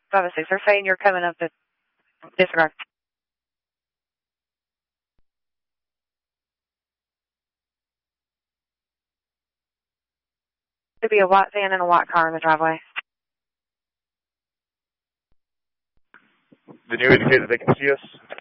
506, they're saying you're coming up to disregard. Could be a white van and a white car in the driveway. Did you indicate that they can see us?